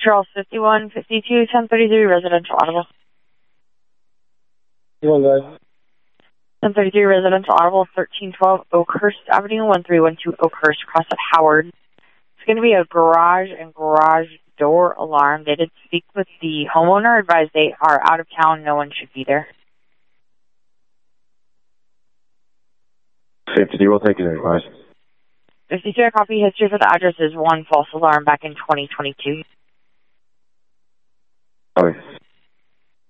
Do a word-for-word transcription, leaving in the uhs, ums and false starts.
Charles fifty-one fifty-two ten thirty-three residential audible. ten thirty-three residential audible thirteen twelve Oakhurst Avenue one three one two Oakhurst across at Howard. It's going to be a garage and garage door alarm. They did speak with the homeowner, advised they are out of town. No one should be there. fifty, we'll take it advice. fifty-two, a copy history for the address is one false alarm back in twenty twenty-two. Okay.